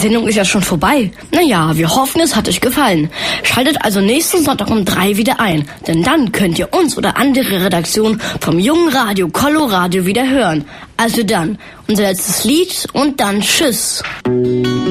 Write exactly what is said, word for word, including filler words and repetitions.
Sendung ist ja schon vorbei. Naja, wir hoffen, es hat euch gefallen. Schaltet also nächsten Sonntag um drei wieder ein, denn dann könnt ihr uns oder andere Redaktionen vom jungen Radio Coloradio wieder hören. Also dann, unser letztes Lied und dann tschüss.